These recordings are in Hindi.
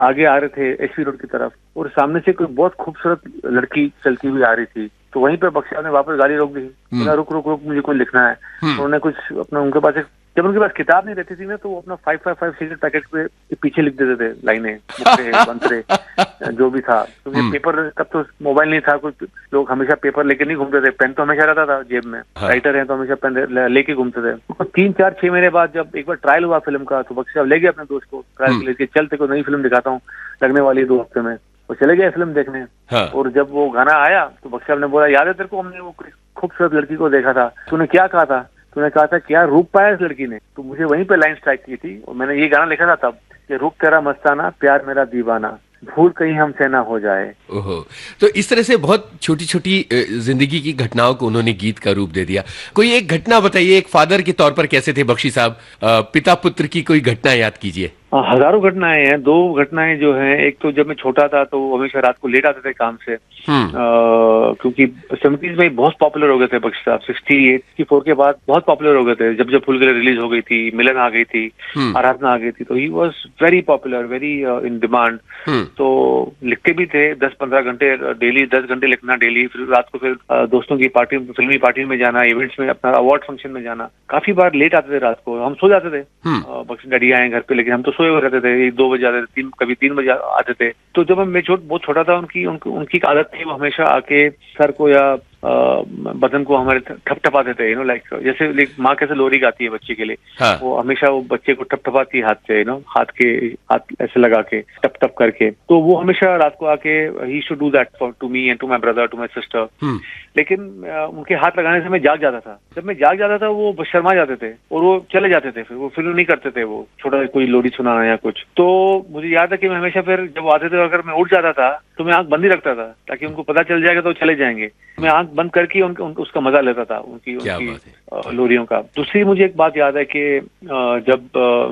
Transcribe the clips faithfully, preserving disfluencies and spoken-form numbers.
आगे आ रहे थे एचपी रोड की तरफ, और सामने से कोई बहुत खूबसूरत लड़की चलती हुई आ रही थी। तो वहीं पे बख्शी साहब ने वापस गाड़ी रोक दी, बोला रुक रुक रुक मुझे कुछ लिखना है। उन्होंने कुछ अपना, उनके पास एक, जब उनके पास किताब नहीं रहती थी ना, तो वो अपना five five five cigarette packet पे पीछे लिख देते थे लाइनें, मुक्ते बंतरे जो भी था, क्योंकि पेपर तब तो मोबाइल नहीं था, कुछ लोग हमेशा पेपर लेके नहीं घूमते थे, पेन तो हमेशा रहता था जेब में, राइटर है तो हमेशा पेन लेके घूमते थे। तो तीन चार छह महीने बाद जब एक बार ट्रायल हुआ फिल्म का, तो बख्शी साहब ले गए अपने दोस्त को ट्रायल के लिए, चल तेरे को नई फिल्म दिखाता हूँ, लगने वाली है दो हफ्ते में। वो चले गए फिल्म देखने। हाँ। और जब वो गाना आया तो बख्शी साहब ने बोला, याद है तेरे को, हमने वो खूबसूरत लड़की को देखा था, तूने क्या कहा था, तूने कहा था क्या रूप पाया इस लड़की ने। तो मुझे वहीं पे लाइन स्ट्राइक की थी, और मैंने ये गाना लिखा था तब कि रूप तेरा मस्ताना, प्यार मेरा दीवाना, भूल कहीं हमसे ना हो जाए। ओहो, तो इस तरह से बहुत छोटी छोटी जिंदगी की घटनाओं को उन्होंने गीत का रूप दे दिया। कोई एक घटना बताइए, एक फादर के तौर पर कैसे थे बख्शी साहब, पिता पुत्र की कोई घटना याद कीजिए। हजारों घटनाएं हैं। दो घटनाएं जो हैं, एक तो जब मैं छोटा था तो हमेशा रात को लेट आते थे काम से, आ, क्योंकि सेवेंटीज में बहुत पॉपुलर हो गए थे बख्शी साहब। सिक्सटी एट सिक्सटी फोर के बाद बहुत पॉपुलर हो गए थे, जब जब फुल गले रिलीज हो गई थी, मिलन आ गई थी, आराधना आ गई थी, तो he was very popular, very in demand. तो लिखते भी थे दस पंद्रह घंटे डेली, दस घंटे लिखना डेली, फिर रात को फिर दोस्तों की पार्टी, फिल्मी पार्टी में जाना, इवेंट्स में, अपना अवार्ड फंक्शन में जाना। काफी बार लेट आते थे रात को, हम सो जाते थे, बख्शी डैडी आए घर पे, लेकिन हम तो सोए हुए रहते थे, एक दो बजे आते थे, तीन कभी तीन बजे आते थे। तो जब मैं छोट बहुत छोटा था, उनकी उनकी उनकी एक आदत थी, वो हमेशा आके सर को या आ, बदन को हमारे ठपठपाते थे, यू नो, लाइक जैसे माँ कैसे लोरी गाती है बच्चे के लिए, हाँ। वो हमेशा वो बच्चे को ठपठपाती है हाथ से, यू नो, हाथ के हाथ ऐसे लगा के टप टप करके। तो वो हमेशा रात को आके he should do that for to me and to my brother, to my sister. लेकिन आ, उनके हाथ लगाने से मैं जाग जाता था। जब मैं जाग जाता था वो शर्मा जाते थे और वो चले जाते थे, फिर वो फिर नहीं करते थे, वो छोटा कोई लोरी सुनाना या कुछ। तो मुझे याद है कि मैं हमेशा फिर जब आते थे, अगर मैं उठ जाता था तो मैं आंख बंद ही रखता था, ताकि उनको पता चल जाएगा तो चले जाएंगे। मैं आंख बंद करके उनका उन, उसका मजा लेता था, उनकी उनकी लोरियों का। दूसरी मुझे एक बात याद है कि जब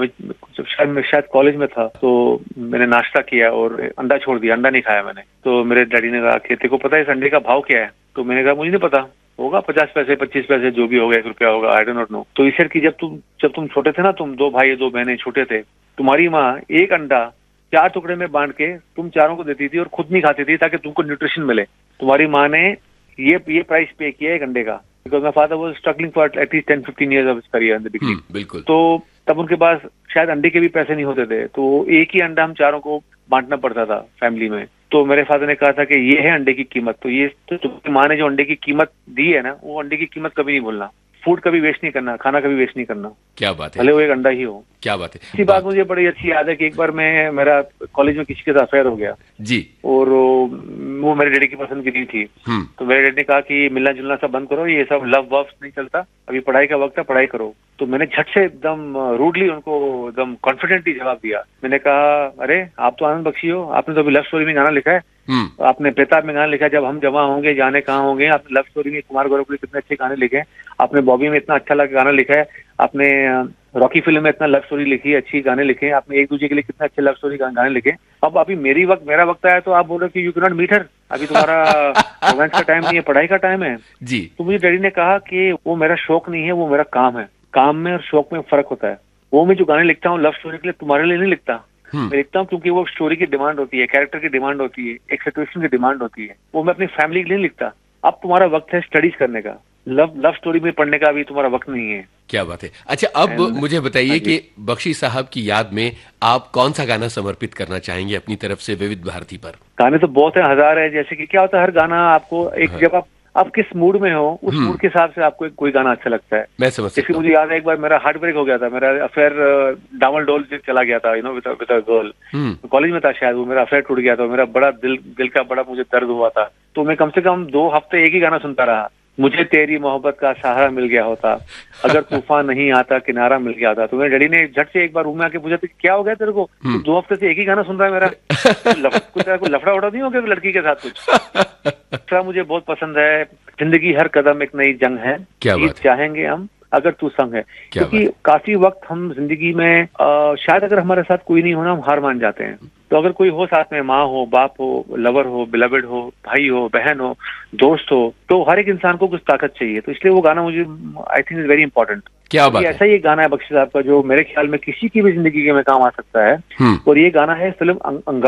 जब शायद मैं शायद कॉलेज में था, तो मैंने नाश्ता किया और अंडा छोड़ दिया, अंडा नहीं खाया मैंने। तो मेरे डैडी ने कहा कि तेरे को पता है इस अंडे का भाव क्या है? तो मैंने कहा मुझे नहीं पता, होगा पचास पैसे पच्चीस पैसे जो भी होगा, एक रुपया होगा, आई डोंट नॉट नो। तो ईश्वर की, जब तुम जब तुम छोटे थे ना, तुम दो भाई दो बहनें छोटे थे, तुम्हारी माँ एक अंडा चार टुकड़े में बांट के तुम चारों को देती थी और खुद नहीं खाती थी, ताकि तुमको न्यूट्रिशन मिले। तुम्हारी माँ ने ये ये प्राइस पे किया एक अंडे का, because my father was struggling for at least ten fifteen years of his career in the beginning. बिल्कुल। तो तब उनके पास शायद अंडे के भी पैसे नहीं होते थे, तो एक ही अंडा हम चारों को बांटना पड़ता था फैमिली में। तो मेरे फादर ने कहा था कि ये है अंडे की कीमत। तो ये तो तुम्हारी माँ ने जो अंडे की कीमत दी है ना, वो अंडे की कीमत कभी नहीं भूलना, फूड कभी वेस्ट नहीं करना, खाना कभी वेस्ट नहीं करना। क्या बात है, भले वो एक अंडा ही हो। क्या बात है। इसी बात मुझे बड़ी अच्छी याद है कि एक बार मैं, मेरा कॉलेज में किसी के साथ अफेयर हो गया जी, और वो मेरे डैडी की पसंद की नहीं थी। तो मेरे डैडी ने कहा कि मिलना जुलना सब बंद करो, ये सब लव वव नहीं चलता, अभी पढ़ाई का वक्त है, पढ़ाई करो। तो मैंने झट से एकदम रूडली उनको एकदम कॉन्फिडेंटली जवाब दिया। मैंने कहा, अरे आप तो आनंद बख्शी हो, आपने तो अभी लव स्टोरी में गाना लिखा है, आपने बेताब में गाना लिखा है, जब हम जमा होंगे जाने कहाँ होंगे, आपने लव स्टोरी में कुमार गौरव के लिए कितने अच्छे गाने लिखे, आपने बॉबी में इतना अच्छा लगा गाना लिखा है, आपने रॉकी फिल्म में इतना लव स्टोरी लिखी है, अच्छी गाने लिखे, आपने एक दूसरे के लिए कितने अच्छे लव स्टोरी गाने लिखे। अब अभी मेरी वक्त मेरा वक्त आया तो आप बोल रहे हो कि you can not meet her, अभी तुम्हारा रोमांस का टाइम नहीं है, पढ़ाई का टाइम है जी। तो मुझे डैडी ने कहा कि वो मेरा शौक नहीं है, वो मेरा काम है। काम में और शौक में फर्क होता है। वो मैं जो गाने लिखता हूँ लव स्टोरी के लिए, तुम्हारे लिए नहीं लिखता, मैं लिखता हूँ क्योंकि वो स्टोरी की डिमांड होती है, कैरेक्टर की डिमांड होती है, एक सिचुएशन की डिमांड होती है। वो मैं अपनी फैमिली के लिए नहीं लिखता। अब तुम्हारा वक्त है स्टडीज करने का, लव लव स्टोरी में पढ़ने का अभी तुम्हारा वक्त नहीं है। क्या बात है। अच्छा, अब And, मुझे बताइए कि बख्शी साहब की याद में आप कौन सा गाना समर्पित करना चाहेंगे अपनी तरफ से विविध भारती पर? गाने तो बहुत है, हजार है। जैसे कि क्या होता है, हर गाना आपको एक हाँ। जब आप आप किस मूड में हो, उस मूड के हिसाब से आपको कोई गाना अच्छा लगता है। मैं समझ सकता हूं। मुझे याद है एक बार मेरा हार्ट ब्रेक हो गया था, मेरा अफेयर डामल डोल से चला गया था, you know, with with a girl. College में था शायद, वो मेरा अफेयर टूट गया था, मेरा बड़ा दिल दिल का बड़ा मुझे दर्द हुआ था। तो मैं कम से कम दो हफ्ते एक ही गाना सुनता रहा, मुझे तेरी मोहब्बत का सहारा मिल गया होता, अगर तूफान नहीं आता किनारा मिल गया था। तो मेरे डैडी ने झट से एक बार रूम में आके पूछा, क्या हो गया तेरे को, तो दो हफ्ते से एक ही गाना सुन रहा है मेरा, कुछ कोई लफड़ा उड़ा नहीं हो गया लड़की के साथ कुछ? दूसरा मुझे बहुत पसंद है, जिंदगी हर कदम एक नई जंग है, जीत चाहेंगे हम अगर तू संग है। क्योंकि काफी वक्त हम जिंदगी में आ, शायद अगर हमारे साथ कोई नहीं होना, हम हार मान जाते हैं। तो अगर कोई हो साथ में, माँ हो, बाप हो, लवर हो, बिलवेड हो, भाई हो, बहन हो, दोस्त हो, तो हर एक इंसान को कुछ ताकत चाहिए। तो इसलिए वो गाना मुझे I think is very important. क्या बात है। ऐसा ही एक गाना है बख्शी साहब का जो मेरे ख्याल में किसी की भी जिंदगी में काम आ सकता है, और ये गाना है फिल्म